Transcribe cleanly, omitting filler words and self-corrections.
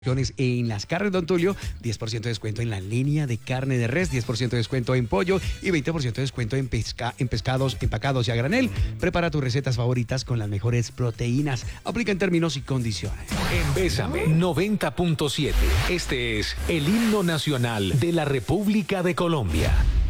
En las carnes Don Tulio, 10% de descuento en la línea de carne de res, 10% de descuento en pollo y 20% de descuento en pescados empacados y a granel. Prepara tus recetas favoritas con las mejores proteínas. Aplica en términos y condiciones. En Bésame 90.7, este es el himno nacional de la República de Colombia.